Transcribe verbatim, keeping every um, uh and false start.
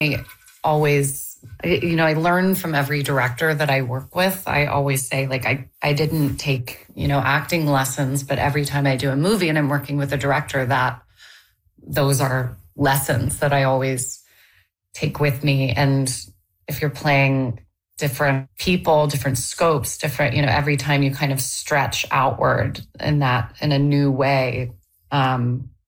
I always, you know, I learn from every director that I work with. I always say, like, I, I didn't take, you know, acting lessons, but every time I do a movie and I'm working with a director, that those are lessons that I always take with me. And if you're playing different people, different scopes, different, you know, every time you kind of stretch outward in that, in a new way, um,